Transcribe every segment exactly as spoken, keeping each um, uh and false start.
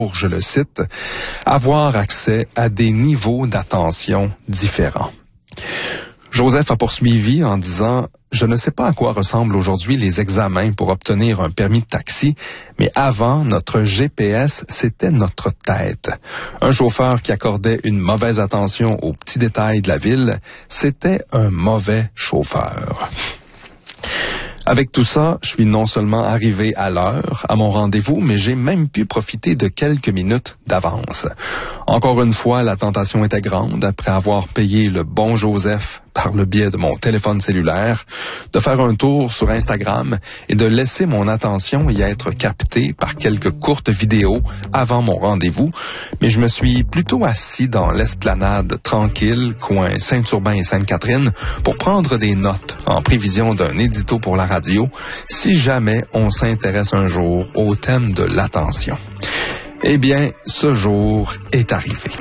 pour, je le cite, avoir accès à des niveaux d'attention différents. Joseph a poursuivi en disant « Je ne sais pas à quoi ressemblent aujourd'hui les examens pour obtenir un permis de taxi, mais avant, notre G P S, c'était notre tête. Un chauffeur qui accordait une mauvaise attention aux petits détails de la ville, c'était un mauvais chauffeur. » Avec tout ça, je suis non seulement arrivé à l'heure, à mon rendez-vous, mais j'ai même pu profiter de quelques minutes d'avance. Encore une fois, la tentation était grande, après avoir payé le bon Joseph par le biais de mon téléphone cellulaire, de faire un tour sur Instagram et de laisser mon attention y être captée par quelques courtes vidéos avant mon rendez-vous, mais je me suis plutôt assis dans l'esplanade tranquille, coin Saint-Urbain et Sainte-Catherine, pour prendre des notes en prévision d'un édito pour la radio, si jamais on s'intéresse un jour au thème de l'attention. Eh bien, ce jour est arrivé.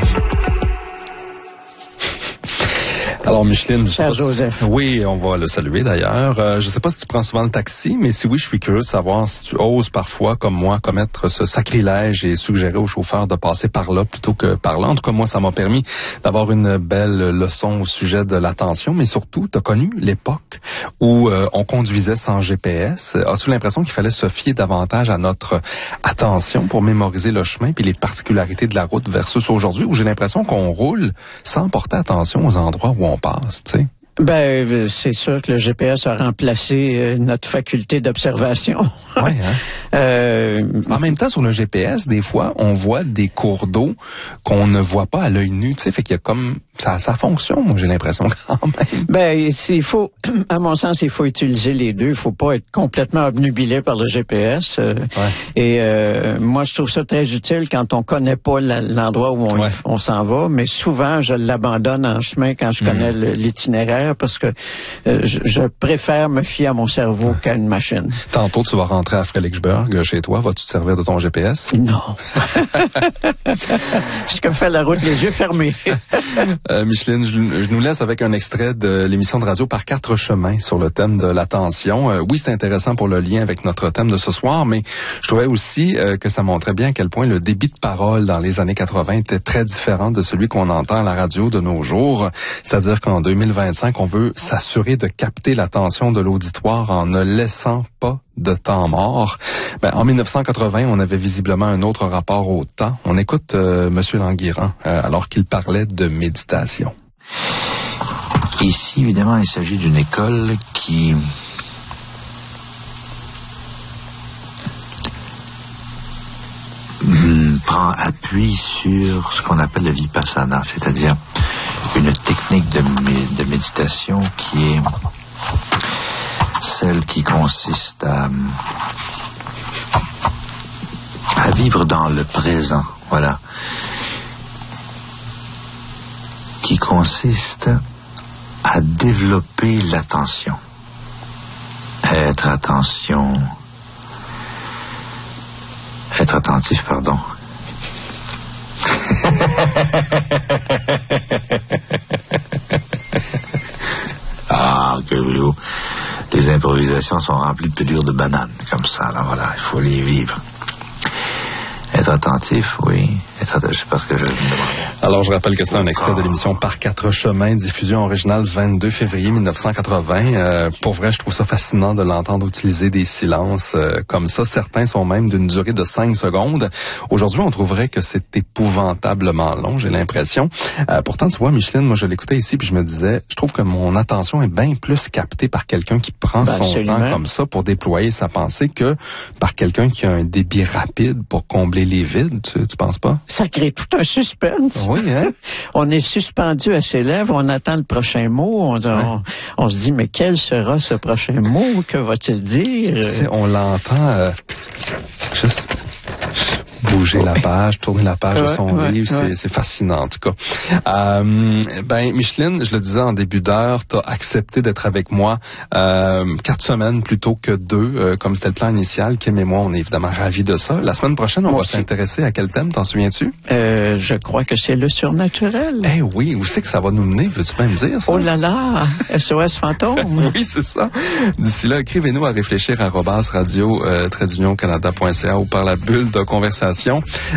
Alors, Micheline, je sais pas Joseph. Si... Oui, on va le saluer d'ailleurs. Euh, je sais pas si tu prends souvent le taxi, mais si oui, je suis curieux de savoir si tu oses parfois, comme moi, commettre ce sacrilège et suggérer au chauffeur de passer par là plutôt que par là. En tout cas, moi, ça m'a permis d'avoir une belle leçon au sujet de l'attention, mais surtout, tu as connu l'époque où euh, on conduisait sans G P S. As-tu l'impression qu'il fallait se fier davantage à notre attention pour mémoriser le chemin puis les particularités de la route versus aujourd'hui, où j'ai l'impression qu'on roule sans porter attention aux endroits où on passe, tu sais? Ben, c'est sûr que le G P S a remplacé euh, notre faculté d'observation. Ouais, hein? euh, en même temps, sur le G P S, des fois, on voit des cours d'eau qu'on ne voit pas à l'œil nu, tu sais, fait qu'il y a comme ça, ça fonctionne, moi, j'ai l'impression quand même. Ben, il faut, à mon sens, il faut utiliser les deux. Il faut pas être complètement obnubilé par le G P S. Euh, ouais. Et euh, moi, je trouve ça très utile quand on connaît pas la, l'endroit où on, ouais. on s'en va. Mais souvent, je l'abandonne en chemin quand je connais mmh. l'itinéraire parce que euh, je, je préfère me fier à mon cerveau qu'à une machine. Tantôt, tu vas rentrer à Fredericksburg chez toi. Vas-tu te servir de ton G P S? Non. Je peux faire la route les yeux fermés. Euh, Micheline, je, je nous laisse avec un extrait de l'émission de radio Par quatre chemins sur le thème de l'attention. Euh, oui, c'est intéressant pour le lien avec notre thème de ce soir, mais je trouvais aussi euh, que ça montrait bien à quel point le débit de parole dans les années quatre-vingts était très différent de celui qu'on entend à la radio de nos jours. C'est-à-dire qu'en deux mille vingt-cinq, on veut s'assurer de capter l'attention de l'auditoire en ne laissant pas de temps mort. Ben, en dix-neuf cent quatre-vingts, on avait visiblement un autre rapport au temps. On écoute euh, Monsieur Languirand euh, alors qu'il parlait de méditation. Ici, évidemment, il s'agit d'une école qui prend appui sur ce qu'on appelle le vipassana, c'est-à-dire une technique de, mé- de méditation qui est celle qui consiste à, à vivre dans le présent, voilà, qui consiste à développer l'attention, être attention, être attentif, pardon. Ah, que voulez-vous? Les improvisations sont remplies de pelures de bananes, comme ça, là, voilà, il faut les vivre. Être attentif, oui. Être attentif, c'est parce que je me demandais. Alors, je rappelle que c'est un extrait de l'émission Par quatre chemins, diffusion originale vingt-deux février mille neuf cent quatre-vingts. Euh, pour vrai, je trouve ça fascinant de l'entendre utiliser des silences euh, comme ça. Certains sont même d'une durée de cinq secondes. Aujourd'hui, on trouverait que c'est épouvantablement long, j'ai l'impression. Euh, pourtant, tu vois, Micheline, moi, je l'écoutais ici, puis je me disais, je trouve que mon attention est bien plus captée par quelqu'un qui prend ben, son absolument. temps comme ça pour déployer sa pensée que par quelqu'un qui a un débit rapide pour combler les vides. Tu, tu penses pas? Ça crée tout un suspense. Oui, hein? On est suspendu à ses lèvres, on attend le prochain mot, on, ouais. on, on se dit, mais quel sera ce prochain mot? Que va-t-il dire? Tu sais, on l'entend euh, juste bouger la page, tourner la page ouais, de son ouais, livre, ouais. c'est, c'est fascinant en tout cas. Euh, ben Micheline, je le disais en début d'heure, t'as accepté d'être avec moi euh, quatre semaines plutôt que deux, euh, comme c'était le plan initial. Kim et moi, on est évidemment ravis de ça. La semaine prochaine, on moi va aussi. s'intéresser à quel thème, t'en souviens-tu? Euh, je crois que c'est le surnaturel. Eh oui, où c'est que ça va nous mener? Veux-tu bien me dire ça? Oh là là, S O S fantôme. Oui, c'est ça. D'ici là, écrivez-nous à réfléchir arobase radio euh, trait d'union canada point c a ou par la bulle de conversation d'interprétation.